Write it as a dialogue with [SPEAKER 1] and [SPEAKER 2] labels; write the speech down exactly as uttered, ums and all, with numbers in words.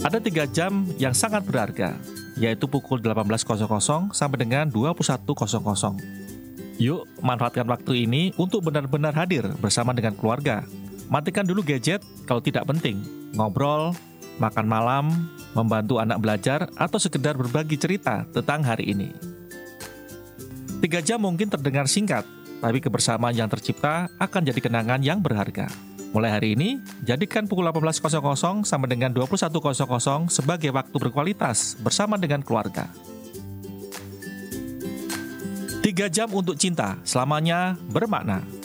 [SPEAKER 1] Ada tiga jam yang sangat berharga, yaitu pukul delapan belas sampai dengan dua puluh satu. Yuk, manfaatkan waktu ini untuk benar-benar hadir bersama dengan keluarga. Matikan dulu gadget kalau tidak penting. Ngobrol, makan malam, membantu anak belajar, atau sekedar berbagi cerita tentang hari ini. Tiga jam mungkin terdengar singkat, tapi kebersamaan yang tercipta akan jadi kenangan yang berharga. Mulai hari ini, jadikan pukul delapan belas sampai dengan dua puluh satu sebagai waktu berkualitas bersama dengan keluarga. Tiga jam untuk cinta, selamanya bermakna.